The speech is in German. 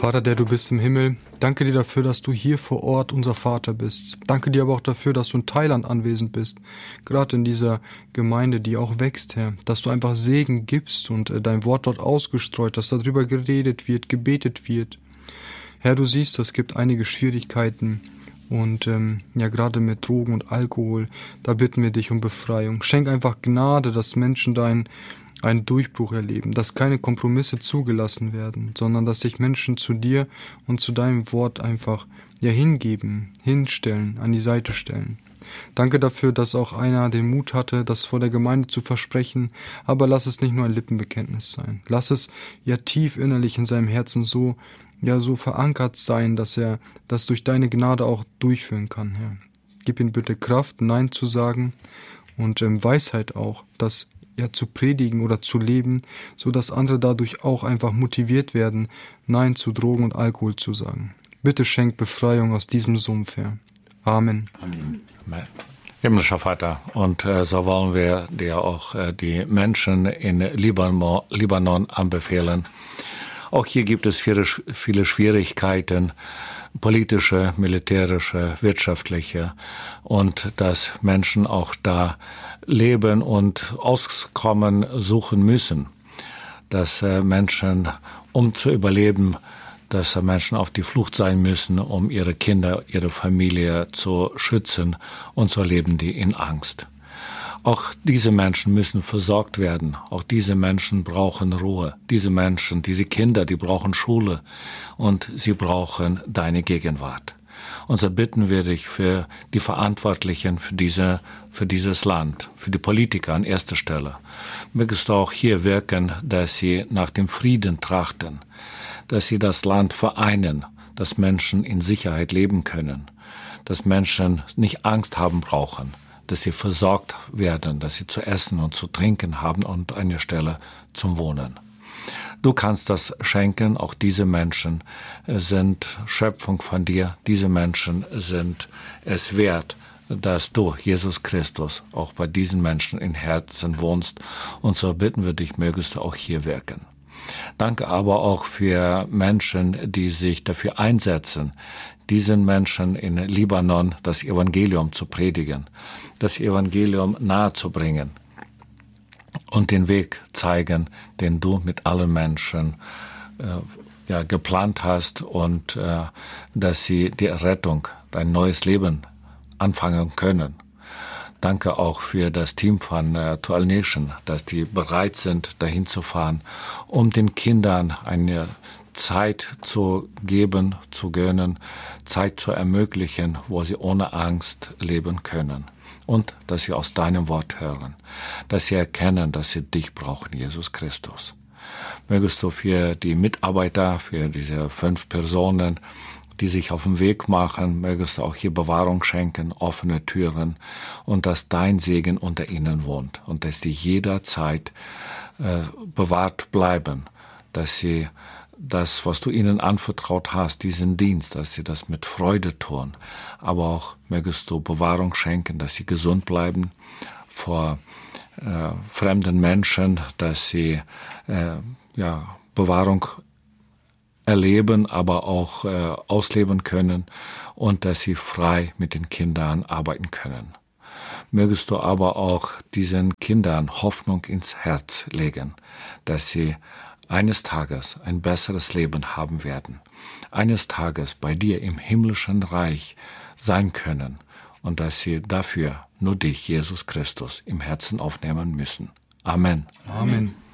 Vater, der du bist im Himmel, danke dir dafür, dass du hier vor Ort unser Vater bist. Danke dir aber auch dafür, dass du in Thailand anwesend bist, gerade in dieser Gemeinde, die auch wächst, Herr, dass du einfach Segen gibst und dein Wort dort ausgestreut, dass darüber geredet wird, gebetet wird. Herr, du siehst, es gibt einige Schwierigkeiten und gerade mit Drogen und Alkohol, da bitten wir dich um Befreiung. Schenk einfach Gnade, dass Menschen einen Durchbruch erleben, dass keine Kompromisse zugelassen werden, sondern dass sich Menschen zu dir und zu deinem Wort einfach hingeben, hinstellen, an die Seite stellen. Danke dafür, dass auch einer den Mut hatte, das vor der Gemeinde zu versprechen, aber lass es nicht nur ein Lippenbekenntnis sein. Lass es tief innerlich in seinem Herzen so verankert sein, dass er das durch deine Gnade auch durchführen kann, Herr. Gib ihm bitte Kraft, Nein zu sagen und Weisheit auch, das zu predigen oder zu leben, so dass andere dadurch auch einfach motiviert werden, Nein zu Drogen und Alkohol zu sagen. Bitte schenk Befreiung aus diesem Sumpf, Herr. Amen. Amen. Himmlischer Vater, und so wollen wir dir auch die Menschen in Libanon anbefehlen. Auch hier gibt es viele Schwierigkeiten, politische, militärische, wirtschaftliche, und dass Menschen auch da leben und Auskommen suchen müssen. Dass Menschen, um zu überleben, dass Menschen auf die Flucht sein müssen, um ihre Kinder, ihre Familie zu schützen, und so leben die in Angst. Auch diese Menschen müssen versorgt werden. Auch diese Menschen brauchen Ruhe. Diese Menschen, diese Kinder, die brauchen Schule, und sie brauchen deine Gegenwart. Und so bitten wir dich für die Verantwortlichen für dieses Land, für die Politiker an erster Stelle. Mögest du auch hier wirken, dass sie nach dem Frieden trachten, dass sie das Land vereinen, dass Menschen in Sicherheit leben können, dass Menschen nicht Angst haben brauchen, dass sie versorgt werden, dass sie zu essen und zu trinken haben und eine Stelle zum Wohnen. Du kannst das schenken, auch diese Menschen sind Schöpfung von dir, diese Menschen sind es wert, dass du, Jesus Christus, auch bei diesen Menschen in Herzen wohnst, und so bitten wir dich, mögest du auch hier wirken. Danke aber auch für Menschen, die sich dafür einsetzen, diesen Menschen in Libanon das Evangelium zu predigen, das Evangelium nahezubringen und den Weg zeigen, den du mit allen Menschen geplant hast, und dass sie die Rettung, dein neues Leben anfangen können. Danke auch für das Team von Toal Nation, dass die bereit sind, dahin zu fahren, um den Kindern eine Zeit zu geben, zu gönnen, Zeit zu ermöglichen, wo sie ohne Angst leben können. Und dass sie aus deinem Wort hören, dass sie erkennen, dass sie dich brauchen, Jesus Christus. Mögest du für die Mitarbeiter, für diese 5 Personen, die sich auf den Weg machen, mögest du auch hier Bewahrung schenken, offene Türen, und dass dein Segen unter ihnen wohnt und dass sie jederzeit bewahrt bleiben, dass sie das, was du ihnen anvertraut hast, diesen Dienst, dass sie das mit Freude tun. Aber auch mögest du Bewahrung schenken, dass sie gesund bleiben vor fremden Menschen, dass sie Bewahrung erleben, aber auch ausleben können, und dass sie frei mit den Kindern arbeiten können. Mögest du aber auch diesen Kindern Hoffnung ins Herz legen, dass sie eines Tages ein besseres Leben haben werden, eines Tages bei dir im himmlischen Reich sein können, und dass sie dafür nur dich, Jesus Christus, im Herzen aufnehmen müssen. Amen. Amen.